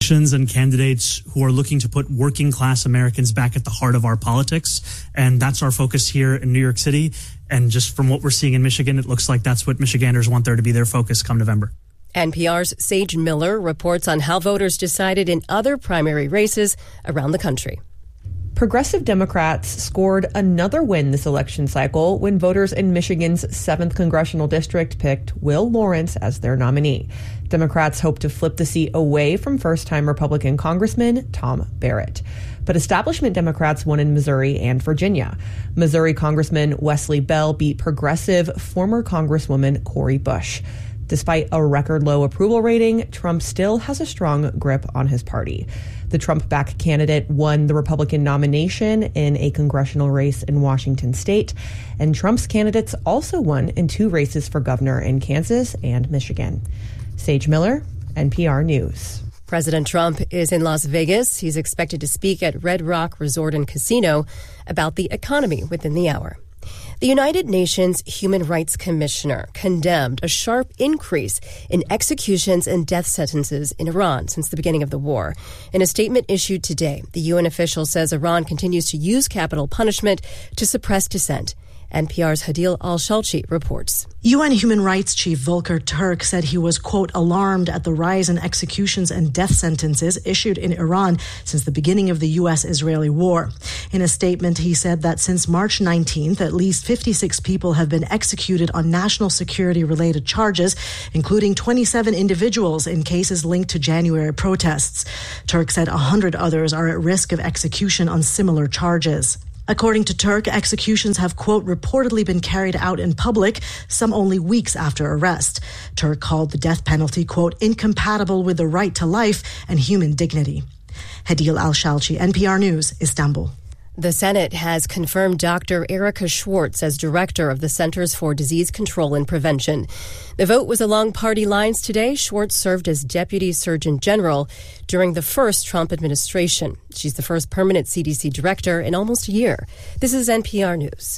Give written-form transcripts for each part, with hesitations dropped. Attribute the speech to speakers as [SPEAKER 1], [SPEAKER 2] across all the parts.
[SPEAKER 1] And candidates who are looking to put working class Americans back at the heart of our politics. And that's our focus here in New York City. And just from what we're seeing in Michigan, it looks like that's what Michiganders want there to be their focus come November.
[SPEAKER 2] NPR's Sage Miller reports on how voters decided in other primary races around the country.
[SPEAKER 3] Progressive Democrats scored another win this election cycle when voters in Michigan's 7th congressional district picked Will Lawrence as their nominee. Democrats hope to flip the seat away from first-time Republican Congressman Tom Barrett. But establishment Democrats won in Missouri and Virginia. Missouri Congressman Wesley Bell beat progressive former Congresswoman Cori Bush. Despite a record-low approval rating, Trump still has a strong grip on his party. The Trump-backed candidate won the Republican nomination in a congressional race in Washington state, and Trump's candidates also won in 2 races for governor in Kansas and Michigan. Sage Miller, NPR News.
[SPEAKER 2] President Trump is in Las Vegas. He's expected to speak at Red Rock Resort and Casino about the economy within the hour. The United Nations Human Rights Commissioner condemned a sharp increase in executions and death sentences in Iran since the beginning of the war. In a statement issued today, the UN official says Iran continues to use capital punishment to suppress dissent. NPR's Hadil Al-Shalchi reports.
[SPEAKER 4] UN Human Rights Chief Volker Turk said he was, quote, alarmed at the rise in executions and death sentences issued in Iran since the beginning of the U.S.-Israeli war. In a statement, he said that since March 19th, at least 56 people have been executed on national security-related charges, including 27 individuals in cases linked to January protests. Turk said 100 others are at risk of execution on similar charges. According to Turk, executions have, quote, reportedly been carried out in public, some only weeks after arrest. Turk called the death penalty, quote, incompatible with the right to life and human dignity. Hadil Al-Shalchi, NPR News, Istanbul.
[SPEAKER 2] The Senate has confirmed Dr. Erica Schwartz as director of the Centers for Disease Control and Prevention. The vote was along party lines today. Schwartz served as Deputy Surgeon General during the first Trump administration. She's the first permanent CDC director in almost a year. This is NPR News.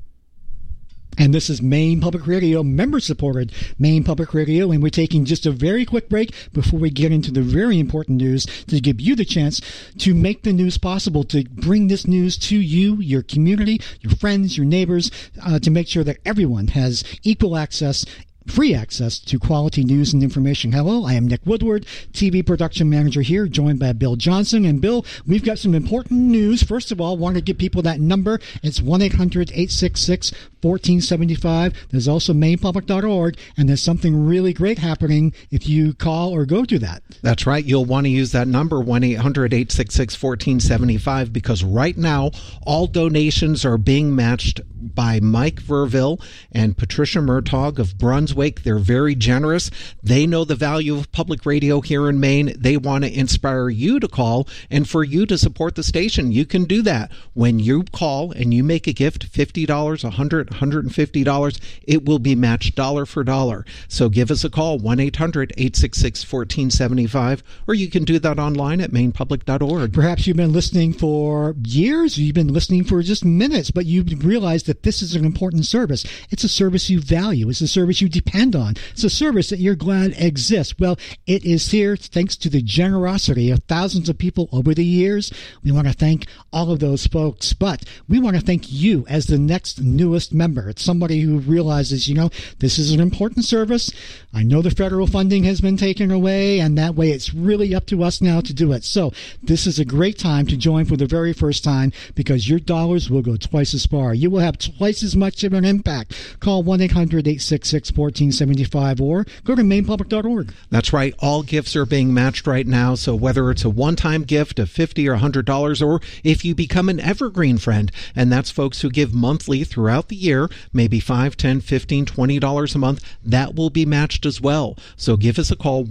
[SPEAKER 5] And this is Maine Public Radio, member-supported Maine Public Radio, and we're taking just a very quick break before we get into the very important news to give you the chance to make the news possible, to bring this news to you, your community, your friends, your neighbors, to make sure that everyone has equal access, free access to quality news and information. Hello, I am Nick Woodward, TV production manager here, joined by Bill Johnson. And Bill, we've got some important news. First of all, I want to give people that number. It's 1-800-866-1475. There's also mainepublic.org, and there's something really great happening if you call or go to that.
[SPEAKER 6] That's right. You'll want to use that number, 1-800-866-1475, because right now, all donations are being matched by Mike Verville and Patricia Murtaugh of Brunswick. They're very generous. They know the value of public radio here in Maine. They want to inspire you to call and for you to support the station. You can do that. When you call and you make a gift, $50, $100, $150, it will be matched dollar for dollar. So give us a call, 1-800-866-1475, or you can do that online at mainepublic.org.
[SPEAKER 5] Perhaps you've been listening for years, you've been listening for just minutes, but you realize that this is an important service. It's a service you value. It's a service you depend on. It's a service that you're glad exists. Well, it is here thanks to the generosity of thousands of people over the years. We want to thank all of those folks, but we want to thank you as the next newest member. It's somebody who realizes, this is an important service. I know the federal funding has been taken away, and that way it's really up to us now to do it. So this is a great time to join for the very first time, because your dollars will go twice as far. You will have twice as much of an impact. Call 1-800-866-1475 or go to mainepublic.org.
[SPEAKER 6] That's right. All gifts are being matched right now. So whether it's a one-time gift of $50 or $100, or if you become an evergreen friend, and that's folks who give monthly throughout the year, maybe $5, $10, $15, $20 a month, that will be matched as well. So give us a call,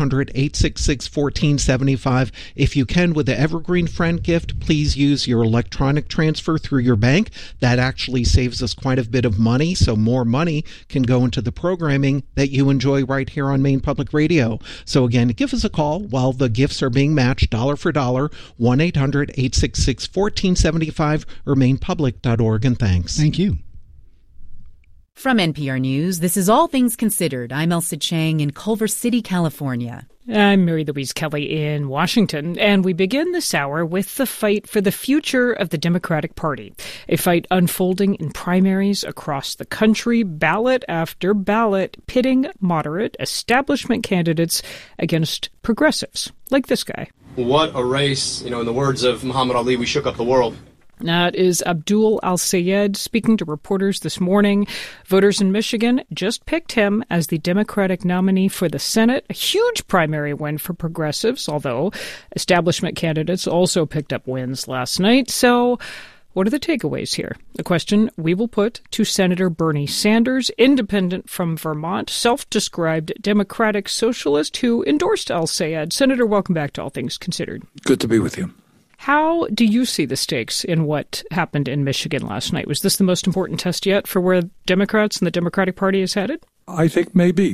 [SPEAKER 6] 1-800-866-1475. If you can, with the evergreen friend gift, please use your electronic transfer through your bank. That actually saves us quite a bit of money, so more money can go into the programming that you enjoy right here on Maine Public Radio. So again, give us a call while the gifts are being matched dollar for dollar, 1-800-866-1475 or mainepublic.org, and thanks.
[SPEAKER 5] Thank you.
[SPEAKER 7] From NPR News, this is All Things Considered. I'm Elsa Chang in Culver City, California. I'm Mary Louise Kelly in Washington, and we begin this hour with the fight for the future of the Democratic Party, a fight unfolding in primaries across the country, ballot after ballot, pitting moderate establishment candidates against progressives, like this guy.
[SPEAKER 8] What a race. In the words of Muhammad Ali, we shook up the world.
[SPEAKER 7] That is Abdul Al-Sayed speaking to reporters this morning. Voters in Michigan just picked him as the Democratic nominee for the Senate, a huge primary win for progressives, although establishment candidates also picked up wins last night. So what are the takeaways here? The question we will put to Senator Bernie Sanders, independent from Vermont, self-described Democratic socialist who endorsed Al-Sayed. Senator, welcome back to All Things Considered.
[SPEAKER 9] Good to be with you.
[SPEAKER 7] How do you see the stakes in what happened in Michigan last night? Was this the most important test yet for where Democrats and the Democratic Party is headed?
[SPEAKER 9] I think maybe.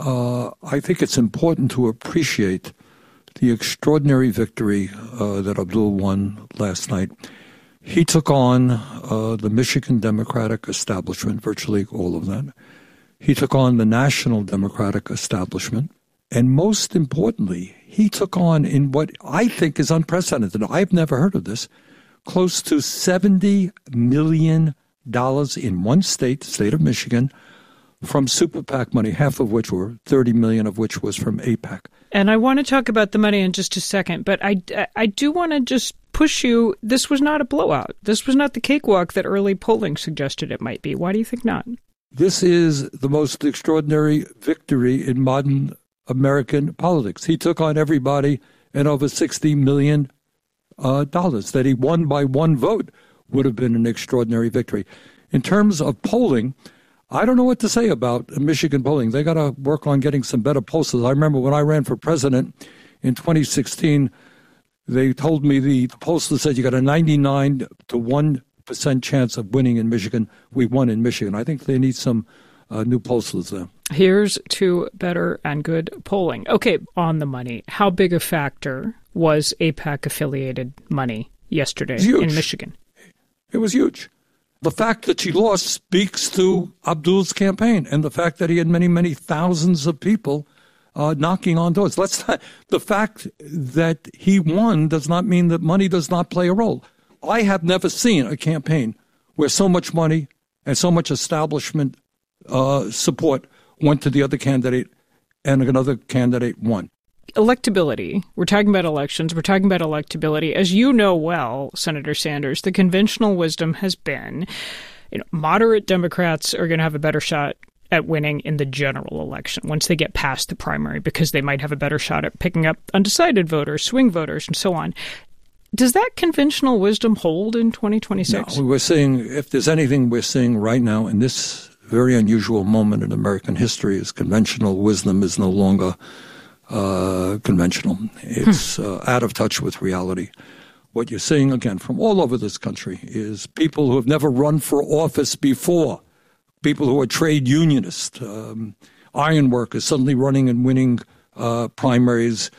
[SPEAKER 9] I think it's important to appreciate the extraordinary victory that Abdul won last night. He took on the Michigan Democratic establishment, virtually all of that. He took on the national Democratic establishment. And most importantly, he took on, in what I think is unprecedented, I've never heard of this, close to $70 million in one state, the state of Michigan, from super PAC money, half of which, or $30 million of which, was from AIPAC.
[SPEAKER 7] And I want to talk about the money in just a second, but I do want to just push you. This was not a blowout. This was not the cakewalk that early polling suggested it might be. Why do you think not?
[SPEAKER 9] This is the most extraordinary victory in modern American politics. He took on everybody, and over $60 million that he won by one vote would have been an extraordinary victory. In terms of polling, I don't know what to say about Michigan polling. They got to work on getting some better pollsters. I remember when I ran for president in 2016, they told me the pollster said you got a 99 to 1% chance of winning in Michigan. We won in Michigan. I think they need some new pollsters there.
[SPEAKER 7] Here's to better and good polling. Okay, on the money, how big a factor was AIPAC-affiliated money yesterday in Michigan?
[SPEAKER 9] It was huge. The fact that she lost speaks to Abdul's campaign, and the fact that he had many, many thousands of people knocking on doors. The fact that he won does not mean that money does not play a role. I have never seen a campaign where so much money and so much establishment support went to the other candidate and another candidate won.
[SPEAKER 7] Electability. We're talking about elections. We're talking about electability. As you know well, Senator Sanders, the conventional wisdom has been, moderate Democrats are going to have a better shot at winning in the general election once they get past the primary, because they might have a better shot at picking up undecided voters, swing voters, and so on. Does that conventional wisdom hold in 2026?
[SPEAKER 9] No, we're seeing, if there's anything we're seeing right now in this very unusual moment in American history, is conventional wisdom is no longer conventional. It's out of touch with reality. What you're seeing, again, from all over this country is people who have never run for office before, people who are trade unionists, iron workers suddenly running and winning primaries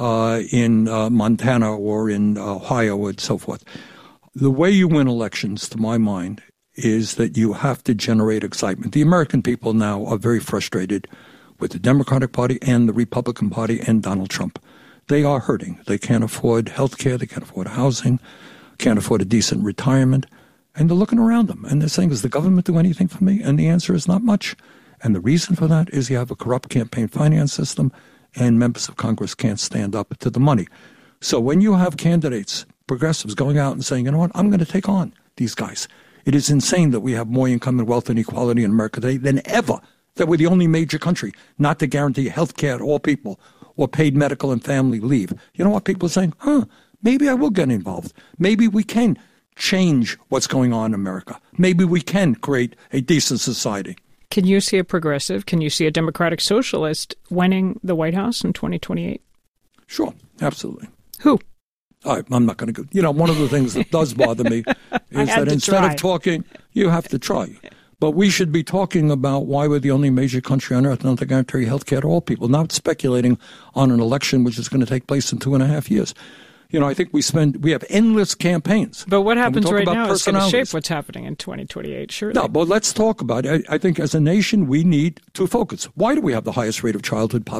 [SPEAKER 9] in Montana or in Ohio and so forth. The way you win elections, to my mind, is that you have to generate excitement. The American people now are very frustrated with the Democratic Party and the Republican Party and Donald Trump. They are hurting. They can't afford health care. They can't afford housing, can't afford a decent retirement. And they're looking around them. And they're saying, does the government do anything for me? And the answer is not much. And the reason for that is you have a corrupt campaign finance system, and members of Congress can't stand up to the money. So when you have candidates, progressives, going out and saying, you know what, I'm going to take on these guys. It is insane that we have more income and wealth inequality in America today than ever, that we're the only major country not to guarantee health care to all people or paid medical and family leave. You know what people are saying? Maybe I will get involved. Maybe we can change what's going on in America. Maybe we can create a decent society.
[SPEAKER 7] Can you see a progressive, can you see a Democratic socialist winning the White House in 2028?
[SPEAKER 9] Sure, absolutely.
[SPEAKER 7] Who?
[SPEAKER 9] I'm not going to go. One of the things that does bother me is that instead of talking, you have to try. But we should be talking about why we're the only major country on earth not to guarantee health care to all people, not speculating on an election which is going to take place in 2.5 years. I think we have endless campaigns.
[SPEAKER 7] But what happens right now is going to shape what's happening in 2028, surely.
[SPEAKER 9] No, but let's talk about it. I think as a nation, we need to focus. Why do we have the highest rate of childhood poverty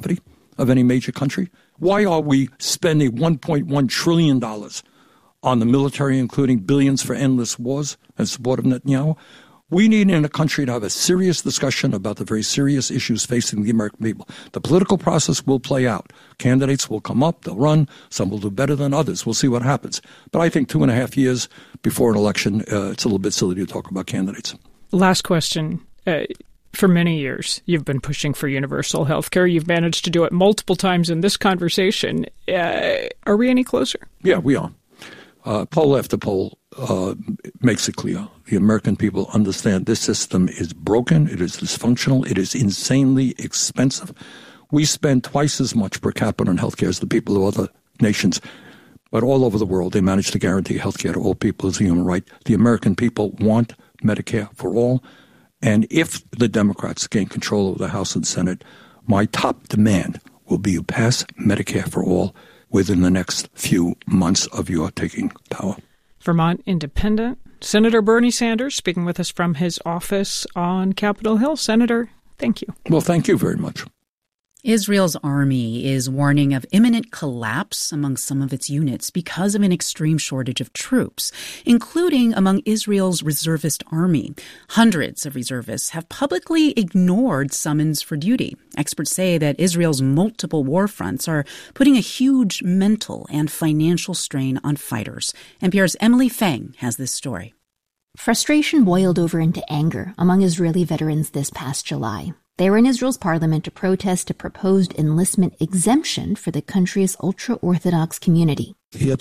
[SPEAKER 9] of any major country? Why are we spending $1.1 trillion on the military, including billions for endless wars in support of Netanyahu? We need in a country to have a serious discussion about the very serious issues facing the American people. The political process will play out. Candidates will come up, they'll run. Some will do better than others. We'll see what happens. But I think 2.5 years before an election, it's a little bit silly to talk about candidates.
[SPEAKER 7] Last question. For many years, you've been pushing for universal health care. You've managed to do it multiple times in this conversation. Are we any closer?
[SPEAKER 9] Yeah, we are. Poll after poll makes it clear. The American people understand this system is broken, it is dysfunctional, it is insanely expensive. We spend twice as much per capita on healthcare as the people of other nations. But all over the world, they manage to guarantee healthcare to all people as a human right. The American people want Medicare for all. And if the Democrats gain control of the House and Senate, my top demand will be to pass Medicare for all within the next few months of your taking power.
[SPEAKER 7] Vermont Independent, Senator Bernie Sanders, speaking with us from his office on Capitol Hill. Senator, thank you.
[SPEAKER 9] Well, thank you very much.
[SPEAKER 10] Israel's army is warning of imminent collapse among some of its units because of an extreme shortage of troops, including among Israel's reservist army. Hundreds of reservists have publicly ignored summons for duty. Experts say that Israel's multiple war fronts are putting a huge mental and financial strain on fighters. NPR's Emily Feng has this story.
[SPEAKER 11] Frustration boiled over into anger among Israeli veterans this past July. They were in Israel's parliament to protest a proposed enlistment exemption for the country's ultra-Orthodox community.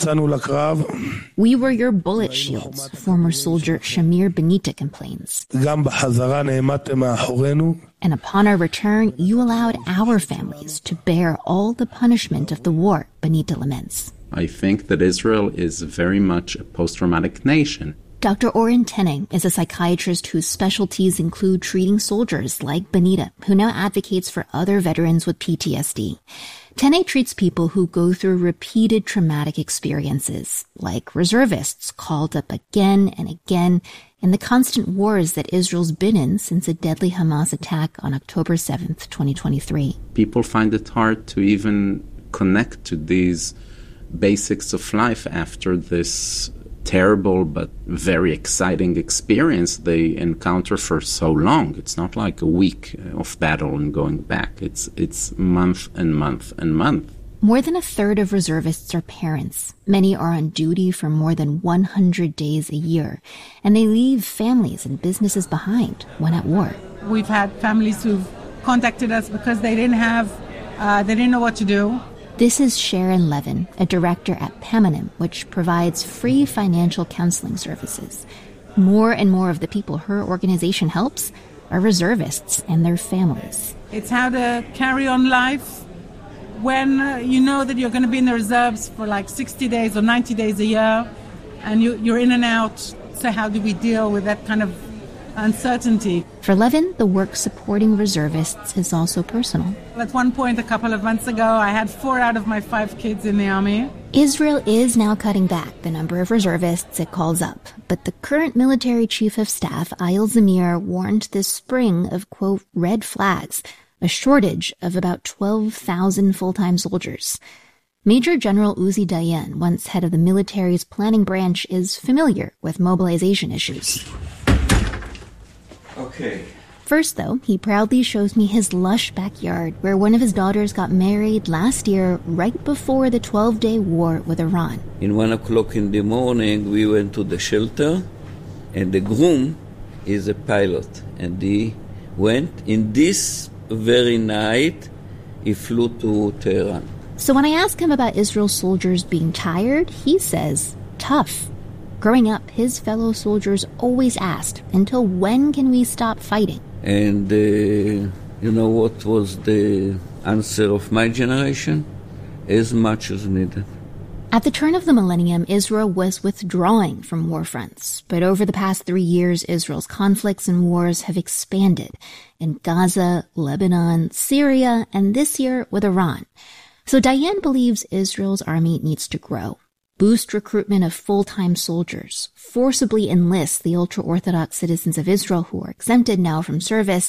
[SPEAKER 11] We were your bullet shields, former soldier Shamir Benita complains. And upon our return, you allowed our families to bear all the punishment of the war, Benita laments.
[SPEAKER 12] I think that Israel is very much a post-traumatic nation.
[SPEAKER 11] Dr. Oren Tenning is a psychiatrist whose specialties include treating soldiers like Benita, who now advocates for other veterans with PTSD. Tenning treats people who go through repeated traumatic experiences, like reservists called up again and again in the constant wars that Israel's been in since a deadly Hamas attack on October 7th, 2023.
[SPEAKER 12] People find it hard to even connect to these basics of life after this terrible but very exciting experience they encounter for so long. It's not like a week of battle and going back. It's month and month and month.
[SPEAKER 11] More than a third of reservists are parents. Many are on duty for more than 100 days a year, and they leave families and businesses behind when at war.
[SPEAKER 13] We've had families who've contacted us because they didn't know what to do.
[SPEAKER 11] This is Sharon Levin, a director at Pamanim, which provides free financial counseling services. More and more of the people her organization helps are reservists and their families.
[SPEAKER 13] It's how to carry on life when you know that you're going to be in the reserves for like 60 days or 90 days a year, and you're in and out. So how do we deal with that kind of uncertainty?
[SPEAKER 11] For Levin, the work supporting reservists is also personal.
[SPEAKER 13] At one point, a couple of months ago, I had 4 out of my 5 kids in the army.
[SPEAKER 11] Israel is now cutting back the number of reservists it calls up, but the current military chief of staff, Eyal Zamir, warned this spring of, quote, red flags, a shortage of about 12,000 full-time soldiers. Major General Uzi Dayan, once head of the military's planning branch, is familiar with mobilization issues.
[SPEAKER 12] Okay.
[SPEAKER 11] First, though, he proudly shows me his lush backyard where one of his daughters got married last year right before the 12-day war with Iran.
[SPEAKER 14] In 1 o'clock in the morning, we went to the shelter, and the groom is a pilot. And he went, in this very night, he flew to Tehran.
[SPEAKER 11] So when I ask him about Israel's soldiers being tired, he says, tough. Growing up, his fellow soldiers always asked, until when can we stop fighting?
[SPEAKER 14] And you know what was the answer of my generation? As much as needed.
[SPEAKER 11] At the turn of the millennium, Israel was withdrawing from war fronts. But over the past 3 years, Israel's conflicts and wars have expanded in Gaza, Lebanon, Syria, and this year with Iran. So Dayan believes Israel's army needs to grow. Boost recruitment of full-time soldiers, forcibly enlist the ultra-Orthodox citizens of Israel who are exempted now from service,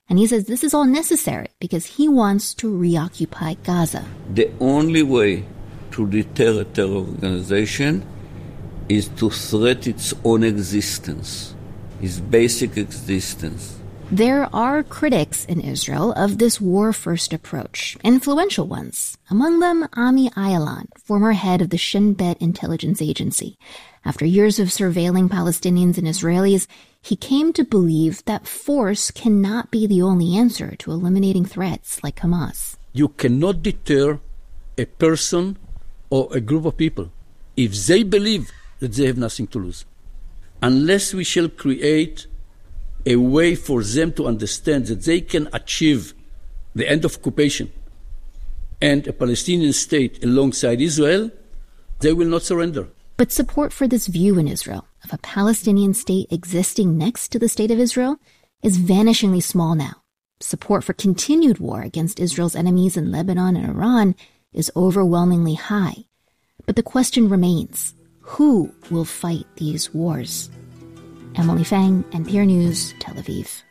[SPEAKER 11] And he says this is all necessary because he wants to reoccupy Gaza.
[SPEAKER 14] The only way to deter a terror organization is to threat its own existence, its basic existence.
[SPEAKER 11] There are critics in Israel of this war-first approach, influential ones. Among them, Ami Ayalon, former head of the Shin Bet intelligence agency. After years of surveilling Palestinians and Israelis, he came to believe that force cannot be the only answer to eliminating threats like Hamas.
[SPEAKER 15] You cannot deter a person or a group of people if they believe that they have nothing to lose. Unless we shall create a way for them to understand that they can achieve the end of occupation and a Palestinian state alongside Israel, they will not surrender.
[SPEAKER 11] But support for this view in Israel of a Palestinian state existing next to the state of Israel is vanishingly small now. Support for continued war against Israel's enemies in Lebanon and Iran is overwhelmingly high. But the question remains, who will fight these wars? Emily Fang, NPR News, Tel Aviv.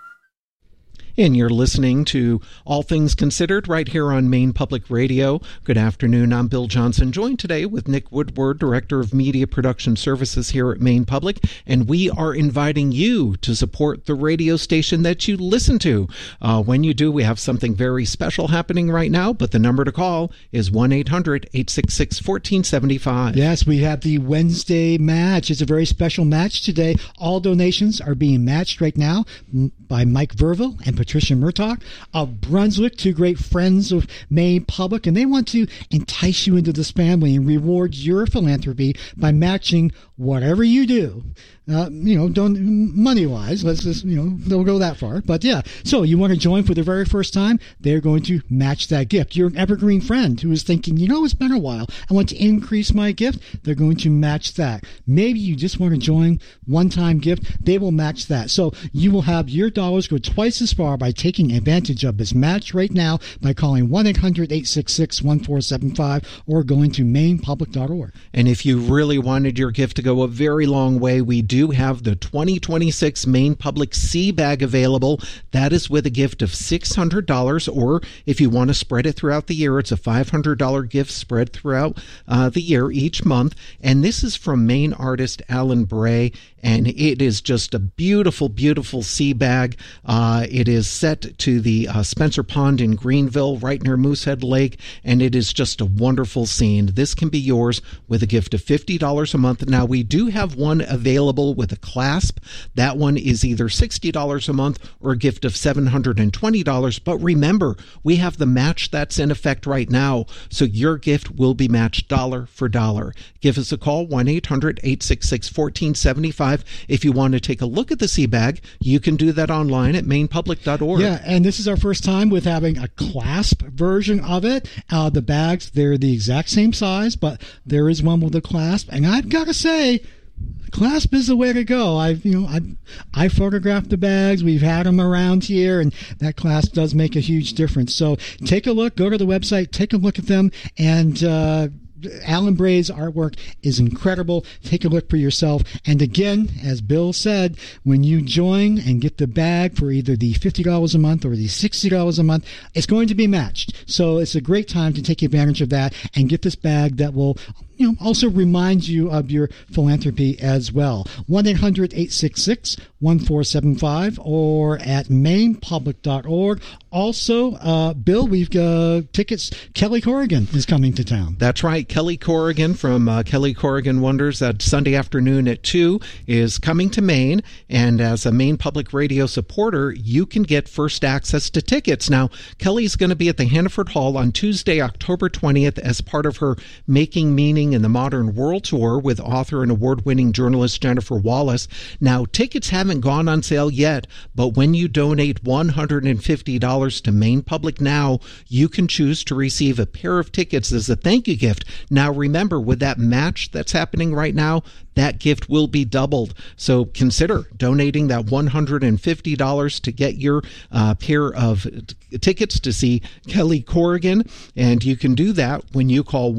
[SPEAKER 6] And you're listening to All Things Considered right here on Maine Public Radio. Good afternoon. I'm Bill Johnson, joined today with Nick Woodward, Director of Media Production Services here at Maine Public. And we are inviting you to support the radio station that you listen to. When you do, we have something very special happening right now, but the number to call is 1-800-866-1475.
[SPEAKER 5] Yes, we have the Wednesday match. It's a very special match today. All donations are being matched right now by Mike Verville and Patricia Murtaugh of Brunswick, two great friends of Maine Public, and they want to entice you into this family and reward your philanthropy by matching whatever you do. Don't money-wise. Let's just, don't go that far. But yeah, so you want to join for the very first time? They're going to match that gift. You're an evergreen friend who is thinking, it's been a while. I want to increase my gift. They're going to match that. Maybe you just want to join one-time gift. They will match that. So you will have your dollars go twice as far by taking advantage of this match right now by calling 1-800-866-1475 or going to mainepublic.org.
[SPEAKER 6] And if you really wanted your gift to go a very long way, we do have the 2026 Maine Public Sea Bag available. That is with a gift of $600, or if you want to spread it throughout the year, it's a $500 gift spread throughout the year each month. And this is from Maine artist Alan Bray, and it is just a beautiful, beautiful sea bag. It is set to the Spencer Pond in Greenville, right near Moosehead Lake, and it is just a wonderful scene. This can be yours with a gift of $50 a month. Now, we do have one available with a clasp. That one is either $60 a month or a gift of $720. But remember, we have the match that's in effect right now, so your gift will be matched dollar for dollar. Give us a call, 1-800-866-1475. If you want to take a look at the sea bag, you can do that online at mainepublic.org.
[SPEAKER 5] Yeah, and this is our first time with having a clasp version of it. The bags, they're the exact same size, but there is one with a clasp. And I've got to say, clasp is the way to go. I photographed the bags. We've had them around here, and that clasp does make a huge difference. So take a look. Go to the website. Take a look at them. And Alan Bray's artwork is incredible. Take a look for yourself. And again, as Bill said, when you join and get the bag for either the $50 a month or the $60 a month, it's going to be matched. So it's a great time to take advantage of that and get this bag that will also remind you of your philanthropy as well. 1-800-866-1475 or at mainepublic.org. Also, Bill, we've got tickets. Kelly Corrigan is coming to town.
[SPEAKER 6] That's right. Kelly Corrigan from Kelly Corrigan Wonders that Sunday afternoon at 2 is coming to Maine. And as a Maine Public Radio supporter, you can get first access to tickets. Now, Kelly's going to be at the Hannaford Hall on Tuesday, October 20th as part of her Making Meaning in the Modern World Tour with author and award-winning journalist Jennifer Wallace. Now, tickets haven't gone on sale yet, but when you donate $150 to Maine Public now, you can choose to receive a pair of tickets as a thank you gift. Now, remember, with that match that's happening right now, that gift will be doubled. So consider donating that $150 to get your pair of tickets to see Kelly Corrigan. And you can do that when you call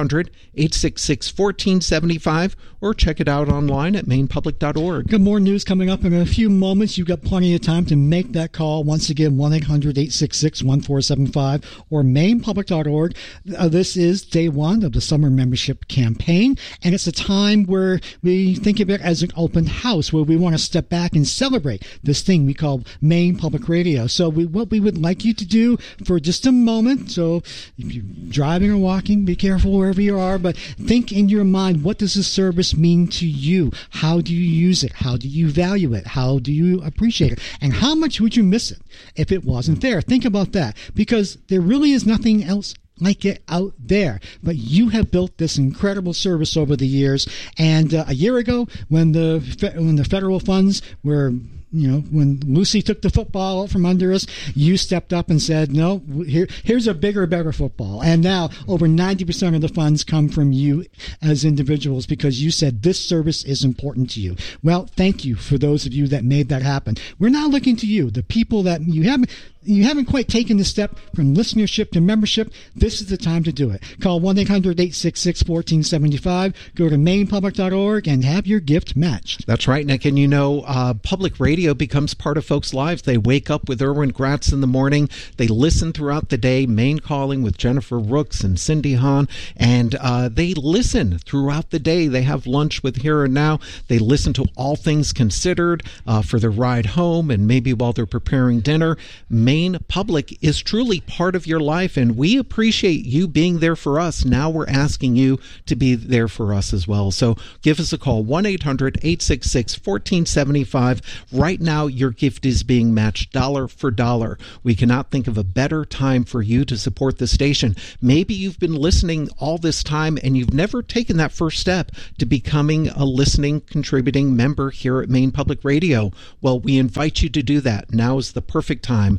[SPEAKER 6] 1-800-866-1475 or check it out online at mainpublic.org.
[SPEAKER 5] Got more news coming up in a few moments. You've got plenty of time to make that call. Once again, 1-800-866-1475 or mainpublic.org. This is day one of the summer membership campaign, and it's a time where we think of it as an open house, where we want to step back and celebrate this thing we call Maine Public Radio. So what we would like you to do for just a moment, so if you're driving or walking, be careful wherever you are, but think in your mind, what does this service mean to you? How do you use it? How do you value it? How do you appreciate it? And how much would you miss it if it wasn't there? Think about that, because there really is nothing else like it out there. But you have built this incredible service over the years. And a year ago, when the federal funds were, when Lucy took the football out from under us, you stepped up and said, no, here's a bigger, better football. And now over 90% of the funds come from you as individuals, because you said this service is important to you. Well, thank you for those of you that made that happen. We're now looking to you, the people that you haven't quite taken the step from listenership to membership. This is the time to do it. Call 1-800-866-1475. Go to mainpublic.org and have your gift matched.
[SPEAKER 6] That's right, Nick. And public radio becomes part of folks' lives. They wake up with Erwin Gratz in the morning. They listen throughout the day, Maine Calling with Jennifer Rooks and Cindy Hahn, and they listen throughout the day. They have lunch with Here and Now. They listen to All Things Considered for their ride home and maybe while they're preparing dinner. Maine Public is truly part of your life, and we appreciate you being there for us. Now we're asking you to be there for us as well. So give us a call, 1-800-866-1475. Right now, your gift is being matched dollar for dollar. We cannot think of a better time for you to support the station. Maybe you've been listening all this time and you've never taken that first step to becoming a listening, contributing member here at Maine Public Radio. Well, we invite you to do that. Now is the perfect time.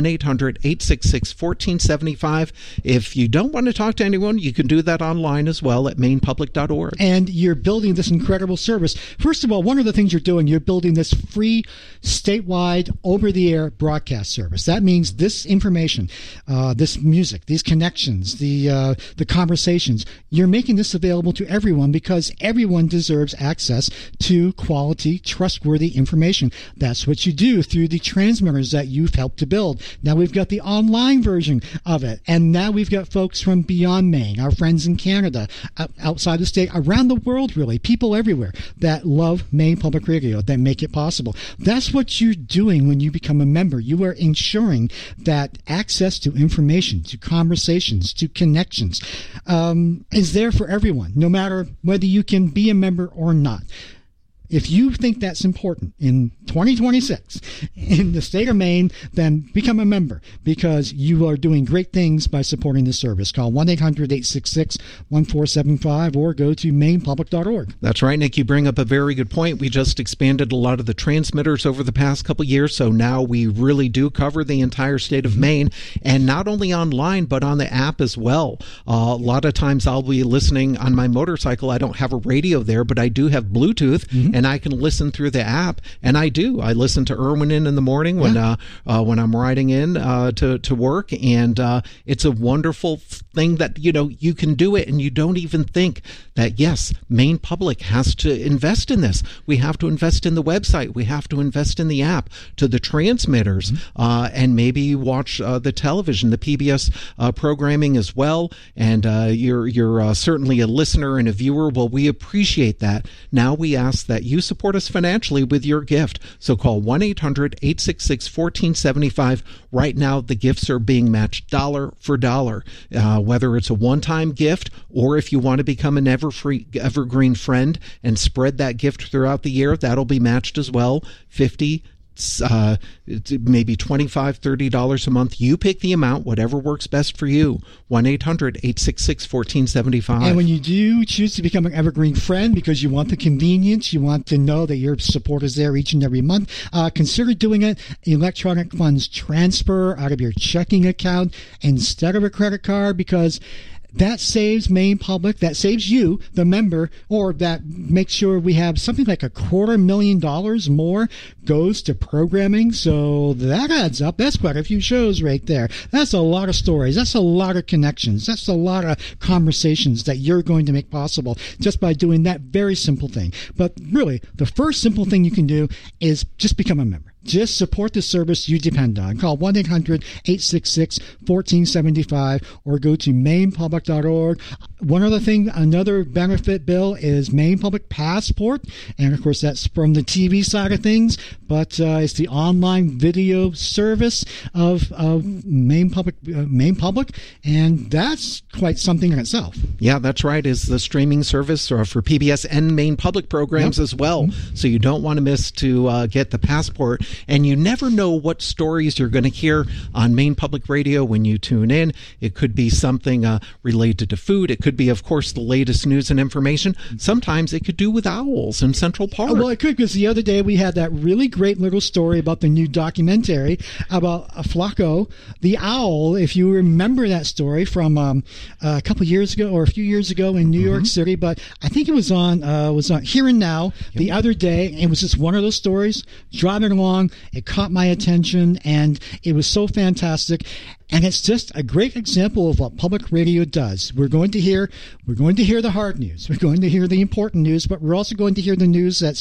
[SPEAKER 6] 1-800-866-1475. If you don't want to talk to anyone, you can do that online as well at mainpublic.org.
[SPEAKER 5] And you're building this incredible service. First of all, one of the things you're doing, you're building this free statewide over-the-air broadcast service. That means this information, this music, these connections, the conversations, you're making this available to everyone, because everyone deserves access to quality, trustworthy information. That's what you do through the transmitters that you've helped to build. Now we've got the online version of it, and now we've got folks from beyond Maine, our friends in Canada, outside the state, around the world, really, people everywhere that love Maine Public Radio, that make it possible. That's what you're doing when you become a member. You are ensuring that access to information, to conversations, to connections is there for everyone, no matter whether you can be a member or not. If you think that's important in 2026 in the state of Maine, then become a member, because you are doing great things by supporting the service. Call 1-800-866-1475 or go to mainpublic.org.
[SPEAKER 6] That's right, Nick. You bring up a very good point. We just expanded a lot of the transmitters over the past couple of years, so now we really do cover the entire state of Maine, and not only online, but on the app as well. A lot of times I'll be listening on my motorcycle. I don't have a radio there, but I do have Bluetooth, and I can listen through the app, and I do. I listen to Erwin in the morning when I'm riding in to work, and it's a wonderful thing that you can do it, and you don't even think that yes, Maine Public has to invest in this. We have to invest in the website. We have to invest in the app, to the transmitters, and maybe watch the television, the PBS programming as well. And you're certainly a listener and a viewer. Well, we appreciate that. Now we ask that you support us financially with your gift. So call 1-800-866-1475. Right now, the gifts are being matched dollar for dollar, whether it's a one-time gift or if you want to become an evergreen friend and spread that gift throughout the year, that'll be matched as well. $50, maybe $25, $30 a month. You pick the amount, whatever works best for you. 1-800-866-1475.
[SPEAKER 5] And when you do choose to become an evergreen friend because you want the convenience, you want to know that your support is there each and every month, consider doing it electronic funds transfer out of your checking account instead of a credit card, because that saves Maine Public, that saves you, the member, or that makes sure we have something like $250,000 more goes to programming. So that adds up. That's quite a few shows right there. That's a lot of stories. That's a lot of connections. That's a lot of conversations that you're going to make possible just by doing that very simple thing. But really, the first simple thing you can do is just become a member. Just support the service you depend on. Call 1-800-866-1475 or go to mainepublic.org. One other thing, another benefit, Bill, is Maine Public Passport. And, of course, that's from the TV side of things. But it's the online video service of Maine Public. And that's quite something in itself.
[SPEAKER 6] Yeah, that's right. Is the streaming service for PBS and Maine Public programs as well. So you don't want to miss to get the Passport. And you never know what stories you're going to hear on Maine Public Radio when you tune in. It could be something related to food. It could be, of course, the latest news and information. Sometimes it could do with owls in Central Park.
[SPEAKER 5] Well, it could, because the other day we had that really great little story about the new documentary about Flaco, the owl. If you remember that story from a couple years ago or a few years ago in New York City, but I think it was on Here and Now the other day. It was just one of those stories, driving along. It caught my attention, and it was so fantastic. And it's just a great example of what public radio does. We're going to hear the hard news. We're going to hear the important news, but we're also going to hear the news that's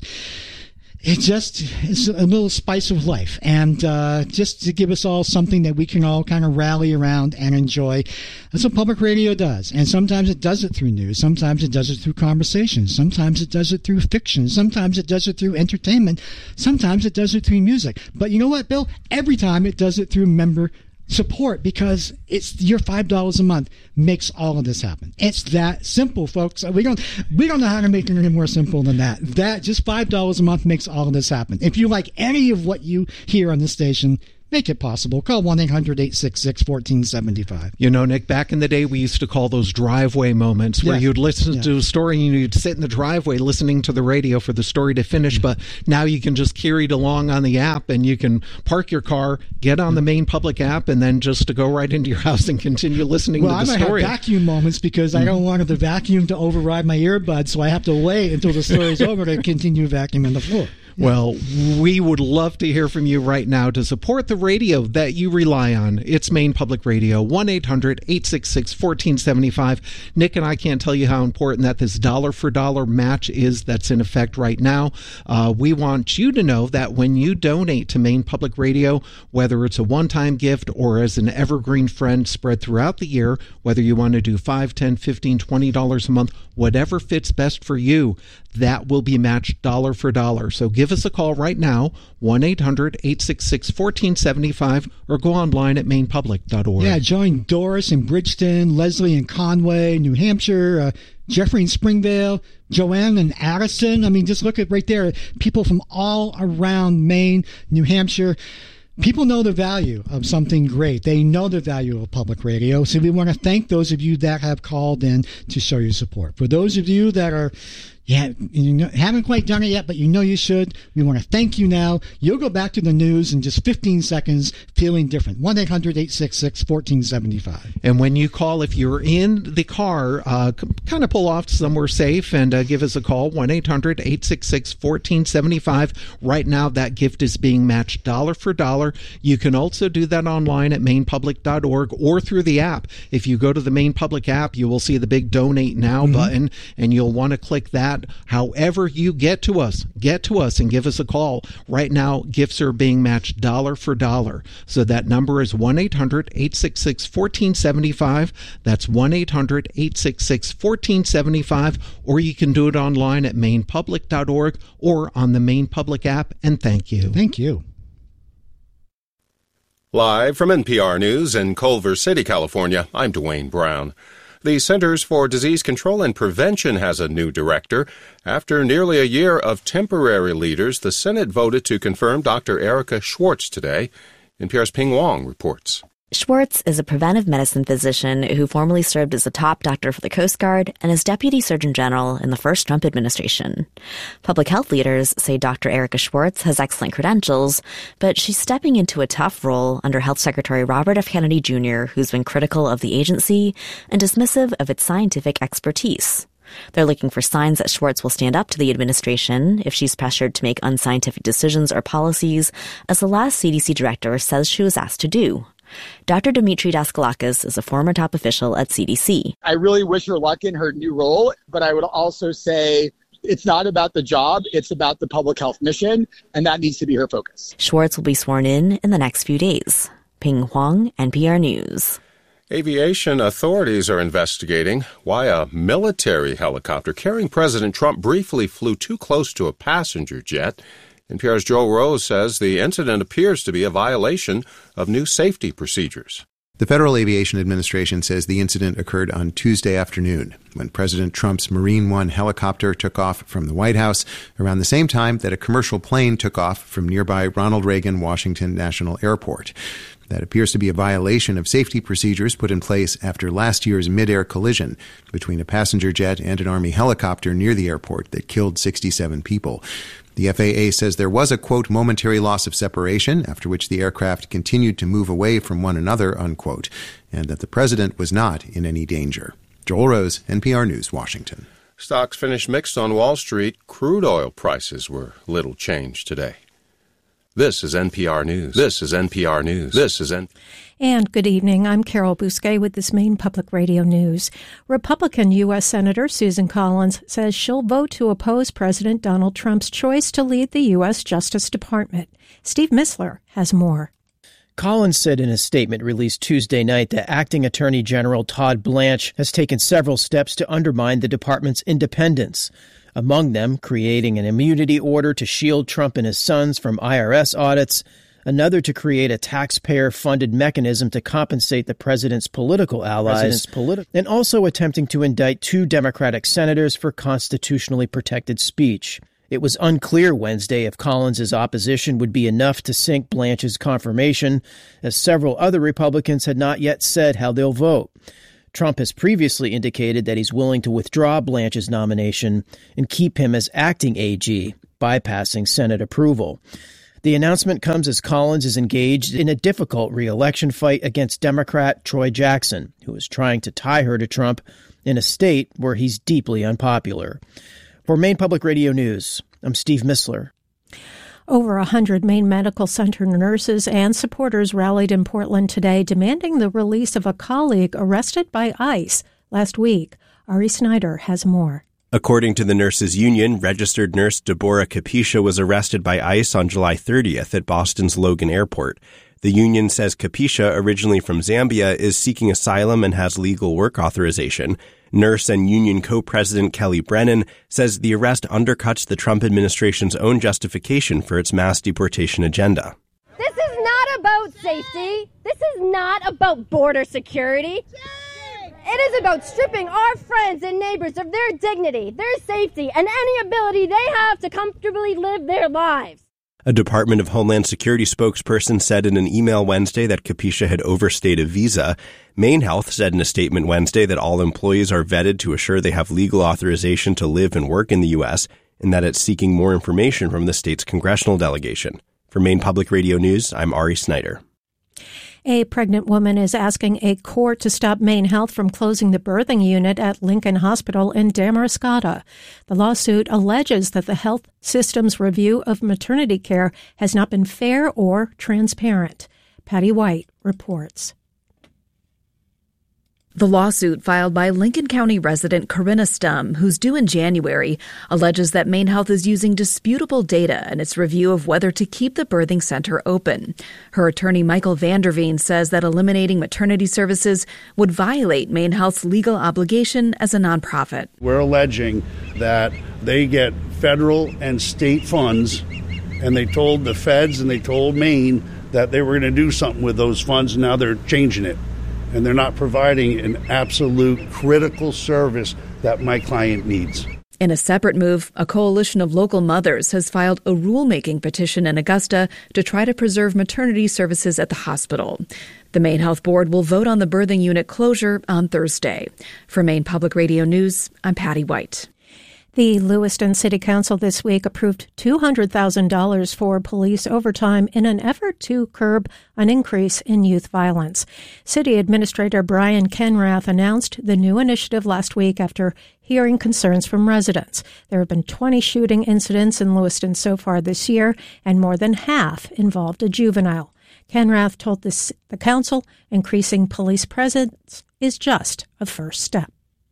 [SPEAKER 5] it's a little spice of life, and just to give us all something that we can all kind of rally around and enjoy. That's what public radio does. And sometimes it does it through news. Sometimes it does it through conversations. Sometimes it does it through fiction. Sometimes it does it through entertainment. Sometimes it does it through music. But you know what, Bill? Every time it does it through member support, because it's your $5 a month makes all of this happen. It's that simple, folks. We don't know how to make it any more simple than that. That just $5 a month makes all of this happen. If you like any of what you hear on this station, make it possible. Call 1-800-866-1475.
[SPEAKER 6] You know, Nick, back in the day, we used to call those driveway moments where you'd listen to a story and you'd sit in the driveway listening to the radio for the story to finish. But now you can just carry it along on the app, and you can park your car, get on the Maine Public app, and then just to go right into your house and continue listening to the story.
[SPEAKER 5] Well, I might have vacuum moments because I don't want the vacuum to override my earbuds, so I have to wait until the story's over to continue vacuuming the floor.
[SPEAKER 6] Well, we would love to hear from you right now to support the radio that you rely on. It's Maine Public Radio, 1-800-866-1475. Nick and I can't tell you how important that this dollar-for-dollar match is that's in effect right now. We want you to know that when you donate to Maine Public Radio, whether it's a one-time gift or as an evergreen friend spread throughout the year, whether you want to do $5, $10, $15, $20 a month, whatever fits best for you, that will be matched dollar for dollar. So give us a call right now, 1-800-866-1475, or go online at mainepublic.org.
[SPEAKER 5] Yeah, join Doris in Bridgeton, Leslie in Conway, New Hampshire, Jeffrey in Springvale, Joanne in Addison. I mean, just look at right there, people from all around Maine, New Hampshire. People know the value of something great. They know the value of public radio. So we want to thank those of you that have called in to show your support. For those of you that are haven't quite done it yet, but you know you should, we want to thank you now. You'll go back to the news in just 15 seconds feeling different. 1-800-866-1475.
[SPEAKER 6] And when you call, if you're in the car, kind of pull off somewhere safe and give us a call, 1-800-866-1475. Right now, that gift is being matched dollar for dollar. You can also do that online at mainepublic.org or through the app. If you go to the Maine Public app, you will see the big Donate Now button, and you'll want to click that. However you get to us and give us a call. Right now, gifts are being matched dollar for dollar. So that number is 1-800-866-1475. That's 1-800-866-1475. Or you can do it online at mainepublic.org or on the Maine Public app. And thank you.
[SPEAKER 5] Thank you.
[SPEAKER 16] Live from NPR News in Culver City, California, I'm Dwayne Brown. The Centers for Disease Control and Prevention has a new director. After nearly a year of temporary leaders, the Senate voted to confirm Dr. Erica Schwartz today. NPR's Ping Wong reports.
[SPEAKER 17] Schwartz is a preventive medicine physician who formerly served as a top doctor for the Coast Guard and as Deputy Surgeon General in the first Trump administration. Public health leaders say Dr. Erica Schwartz has excellent credentials, but she's stepping into a tough role under Health Secretary Robert F. Kennedy Jr., who's been critical of the agency and dismissive of its scientific expertise. They're looking for signs that Schwartz will stand up to the administration if she's pressured to make unscientific decisions or policies, as the last CDC director says she was asked to do. Dr. Dimitri Daskalakis is a former top official at CDC.
[SPEAKER 18] I really wish her luck in her new role, but I would also say it's not about the job, it's about the public health mission, and that needs to be her focus.
[SPEAKER 17] Schwartz will be sworn in the next few days. Ping Huang, NPR News.
[SPEAKER 16] Aviation authorities are investigating why a military helicopter carrying President Trump briefly flew too close to a passenger jet. NPR's Joel Rose says the incident appears to be a violation of new safety procedures.
[SPEAKER 19] The Federal Aviation Administration says the incident occurred on Tuesday afternoon when President Trump's Marine One helicopter took off from the White House around the same time that a commercial plane took off from nearby Ronald Reagan Washington National Airport. That appears to be a violation of safety procedures put in place after last year's mid-air collision between a passenger jet and an Army helicopter near the airport that killed 67 people. The FAA says there was a, quote, momentary loss of separation, after which the aircraft continued to move away from one another, unquote, and that the president was not in any danger. Joel Rose, NPR News, Washington.
[SPEAKER 16] Stocks finished mixed on Wall Street. Crude oil prices were little changed today. This is NPR News. This is NPR News. This is
[SPEAKER 20] And good evening. I'm Carol Bousquet with this Maine Public Radio News. Republican U.S. Senator Susan Collins says she'll vote to oppose President Donald Trump's choice to lead the U.S. Justice Department. Steve Missler has more.
[SPEAKER 21] Collins said in a statement released Tuesday night that Acting Attorney General Todd Blanche has taken several steps to undermine the department's independence. Among them, creating an immunity order to shield Trump and his sons from IRS audits, another to create a taxpayer-funded mechanism to compensate the president's political allies, and also attempting to indict 2 Democratic senators for constitutionally protected speech. It was unclear Wednesday if Collins' opposition would be enough to sink Blanche's confirmation, as several other Republicans had not yet said how they'll vote. Trump has previously indicated that he's willing to withdraw Blanche's nomination and keep him as acting AG, bypassing Senate approval. The announcement comes as Collins is engaged in a difficult re-election fight against Democrat Troy Jackson, who is trying to tie her to Trump in a state where he's deeply unpopular. For Maine Public Radio News, I'm Steve Missler.
[SPEAKER 20] Over 100 Maine Medical Center nurses and supporters rallied in Portland today demanding the release of a colleague arrested by ICE last week. Ari Snyder has more.
[SPEAKER 22] According to the nurses' union, registered nurse Deborah Capiscia was arrested by ICE on July 30th at Boston's Logan Airport. The union says Capiscia, originally from Zambia, is seeking asylum and has legal work authorization. Nurse and union co-president Kelly Brennan says the arrest undercuts the Trump administration's own justification for its mass deportation agenda.
[SPEAKER 23] This is not about safety. This is not about border security. It is about stripping our friends and neighbors of their dignity, their safety, and any ability they have to comfortably live their lives.
[SPEAKER 22] A Department of Homeland Security spokesperson said in an email Wednesday that Capiscia had overstayed a visa. Maine Health said in a statement Wednesday that all employees are vetted to assure they have legal authorization to live and work in the U.S., and that it's seeking more information from the state's congressional delegation. For Maine Public Radio News, I'm Ari Snyder.
[SPEAKER 20] A pregnant woman is asking a court to stop Maine Health from closing the birthing unit at Lincoln Hospital in Damariscotta. The lawsuit alleges that the health system's review of maternity care has not been fair or transparent. Patty White reports.
[SPEAKER 24] The lawsuit filed by Lincoln County resident Corinna Stum, who's due in January, alleges that Maine Health is using disputable data in its review of whether to keep the birthing center open. Her attorney Michael Vanderveen says that eliminating maternity services would violate Maine Health's legal obligation as a nonprofit.
[SPEAKER 25] We're alleging that they get federal and state funds, and they told the feds and they told Maine that they were going to do something with those funds, and now they're changing it. And they're not providing an absolute critical service that my client needs.
[SPEAKER 24] In a separate move, a coalition of local mothers has filed a rulemaking petition in Augusta to try to preserve maternity services at the hospital. The Maine Health Board will vote on the birthing unit closure on Thursday. For Maine Public Radio News, I'm Patty White.
[SPEAKER 20] The Lewiston City Council this week approved $200,000 for police overtime in an effort to curb an increase in youth violence. City Administrator Brian Kenrath announced the new initiative last week after hearing concerns from residents. There have been 20 shooting incidents in Lewiston so far this year, and more than half involved a juvenile. Kenrath told the council increasing police presence is just a first step.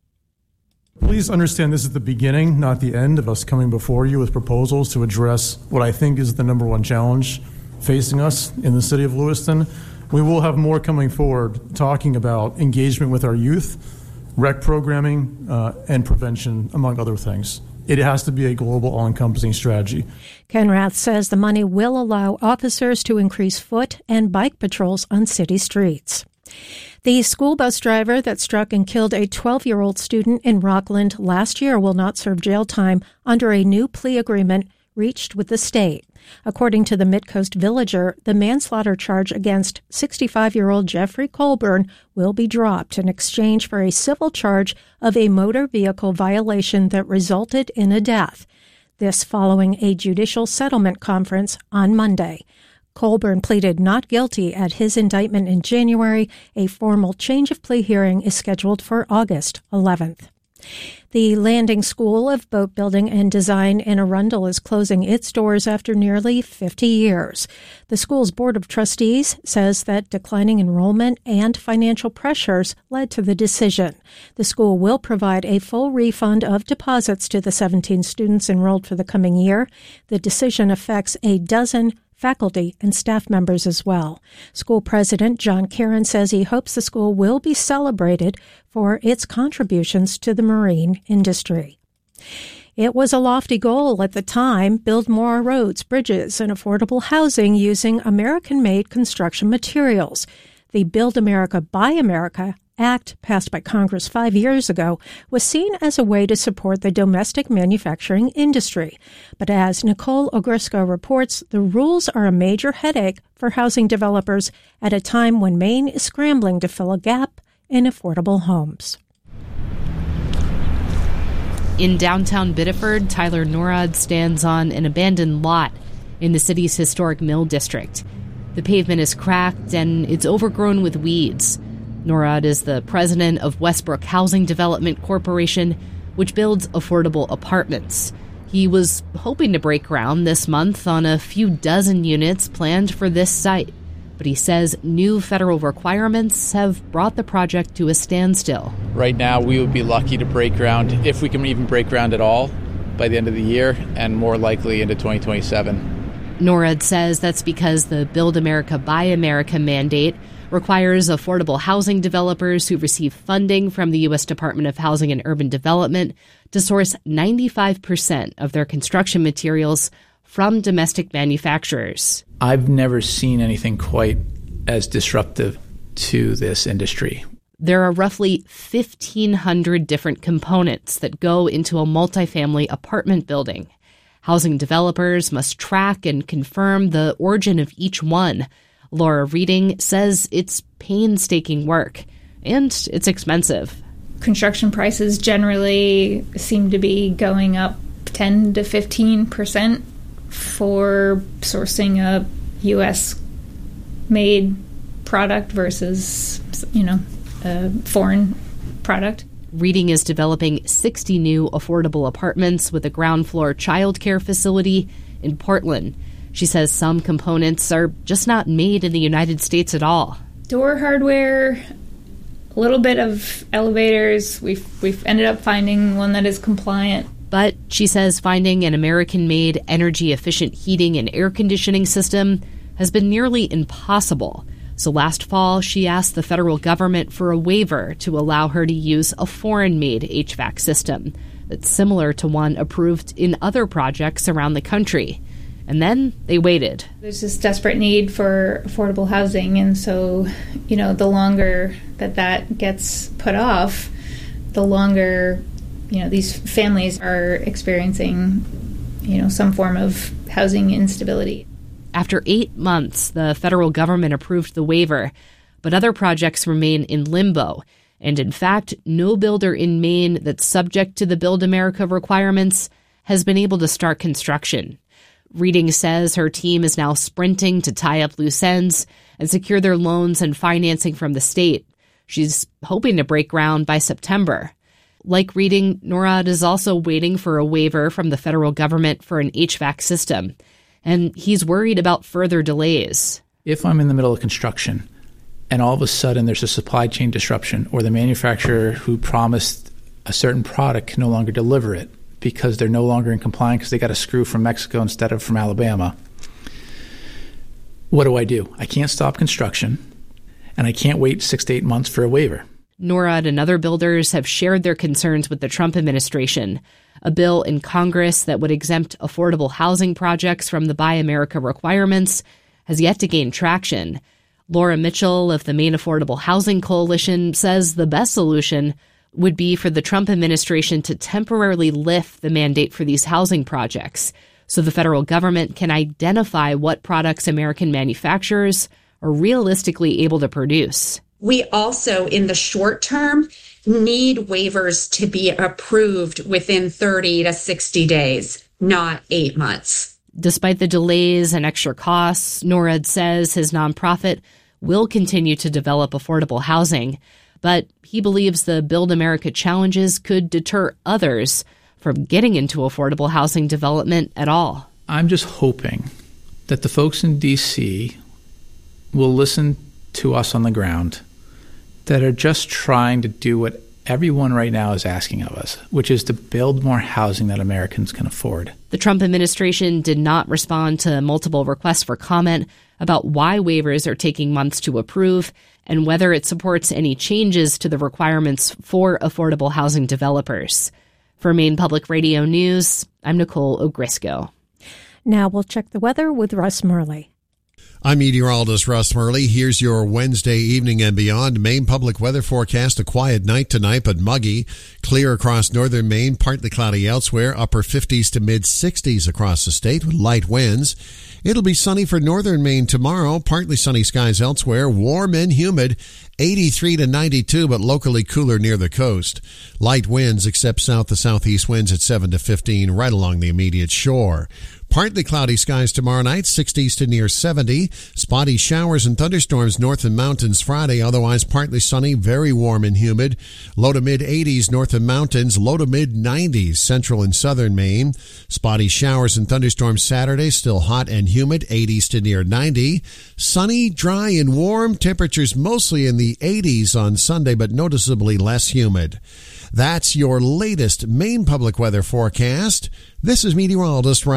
[SPEAKER 1] Please understand this is the beginning, not the end, of us coming before you with proposals to address what I think is the number one challenge facing us in the city of Lewiston. We will have more coming forward talking about engagement with our youth, rec programming, and prevention, among other things. It has to be a global, all-encompassing strategy.
[SPEAKER 20] Kenrath says the money will allow officers to increase foot and bike patrols on city streets. The school bus driver that struck and killed a 12-year-old student in Rockland last year will not serve jail time under a new plea agreement reached with the state. According to the Midcoast Villager, the manslaughter charge against 65-year-old Jeffrey Colburn will be dropped in exchange for a civil charge of a motor vehicle violation that resulted in a death. This following a judicial settlement conference on Monday. Colburn pleaded not guilty at his indictment in January. A formal change of plea hearing is scheduled for August 11th. The Landing School of Boat Building and Design in Arundel is closing its doors after nearly 50 years. The school's Board of Trustees says that declining enrollment and financial pressures led to the decision. The school will provide a full refund of deposits to the 17 students enrolled for the coming year. The decision affects a dozen faculty and staff members as well. School President John Karen says he hopes the school will be celebrated for its contributions to the marine industry. It was a lofty goal at the time, build more roads, bridges, and affordable housing using American-made construction materials. The Build America, Buy America Act, passed by Congress 5 years ago, was seen as a way to support the domestic manufacturing industry. But as Nicole Ogrysko reports, the rules are a major headache for housing developers at a time when Maine is scrambling to fill a gap in affordable homes.
[SPEAKER 2] In downtown Biddeford, Tyler Norad stands on an abandoned lot in the city's historic mill district. The pavement is cracked and it's overgrown with weeds. Norad is the president of Westbrook Housing Development Corporation, which builds affordable apartments. He was hoping to break ground this month on a few dozen units planned for this site, but he says new federal requirements have brought the project to a standstill.
[SPEAKER 3] Right now, we would be lucky to break ground, if we can even break ground at all, by the end of the year, and more likely into 2027.
[SPEAKER 2] Norad says that's because the Build America, Buy America mandate requires affordable housing developers who receive funding from the U.S. Department of Housing and Urban Development to source 95% of their construction materials from domestic manufacturers.
[SPEAKER 3] I've never seen anything quite as disruptive to this industry.
[SPEAKER 2] There are roughly 1,500 different components that go into a multifamily apartment building. Housing developers must track and confirm the origin of each one. Laura Reading says it's painstaking work, and it's expensive.
[SPEAKER 4] Construction prices generally seem to be going up 10 to 15% for sourcing a U.S.-made product versus, a foreign product.
[SPEAKER 2] Reading is developing 60 new affordable apartments with a ground floor childcare facility in Portland. She says some components are just not made in the United States at all.
[SPEAKER 4] Door hardware, a little bit of elevators. We've ended up finding one that is compliant.
[SPEAKER 2] But she says finding an American-made energy-efficient heating and air conditioning system has been nearly impossible. So last fall, she asked the federal government for a waiver to allow her to use a foreign-made HVAC system that's similar to one approved in other projects around the country. And then they waited.
[SPEAKER 4] There's this desperate need for affordable housing, and so, the longer that gets put off, the longer these families are experiencing, some form of housing instability.
[SPEAKER 2] After 8 months, the federal government approved the waiver, but other projects remain in limbo. And in fact, no builder in Maine that's subject to the Build America requirements has been able to start construction. Reading says her team is now sprinting to tie up loose ends and secure their loans and financing from the state. She's hoping to break ground by September. Like Reading, Norad is also waiting for a waiver from the federal government for an HVAC system, and he's worried about further delays.
[SPEAKER 7] If I'm in the middle of construction and all of a sudden there's a supply chain disruption, or the manufacturer who promised a certain product can no longer deliver it because they're no longer in compliance because they got a screw from Mexico instead of from Alabama, what do? I can't stop construction, and I can't wait 6 to 8 months for a waiver.
[SPEAKER 2] Norad and other builders have shared their concerns with the Trump administration. A bill in Congress that would exempt affordable housing projects from the Buy America requirements has yet to gain traction. Laura Mitchell of the Maine Affordable Housing Coalition says the best solution would be for the Trump administration to temporarily lift the mandate for these housing projects so the federal government can identify what products American manufacturers are realistically able to produce.
[SPEAKER 8] We also, in the short term, need waivers to be approved within 30 to 60 days, not 8 months.
[SPEAKER 2] Despite the delays and extra costs, Norad says his nonprofit will continue to develop affordable housing, but he believes the Build America challenges could deter others from getting into affordable housing development at all.
[SPEAKER 7] I'm just hoping that the folks in D.C. will listen to us on the ground that are just trying to do what everyone right now is asking of us, which is to build more housing that Americans can afford.
[SPEAKER 2] The Trump administration did not respond to multiple requests for comment about why waivers are taking months to approve and whether it supports any changes to the requirements for affordable housing developers. For Maine Public Radio News, I'm Nicole Ogrisco.
[SPEAKER 20] Now we'll check the weather with Russ Murley.
[SPEAKER 9] I'm meteorologist Russ Murley. Here's your Wednesday evening and beyond Maine public weather forecast. A quiet night tonight, but muggy. Clear across northern Maine, partly cloudy elsewhere. Upper 50s to mid 60s across the state with light winds. It'll be sunny for northern Maine tomorrow. Partly sunny skies elsewhere. Warm and humid. 83 to 92, but locally cooler near the coast. Light winds except south to southeast winds at 7 to 15 right along the immediate shore. Partly cloudy skies tomorrow night, 60s to near 70. Spotty showers and thunderstorms north and mountains Friday. Otherwise partly sunny, very warm and humid. Low to mid 80s north and mountains. Low to mid 90s central and southern Maine. Spotty showers and thunderstorms Saturday. Still hot and humid, 80s to near 90. Sunny, dry, and warm. Temperatures mostly in the 80s on Sunday, but noticeably less humid. That's your latest Maine public weather forecast. This is meteorologist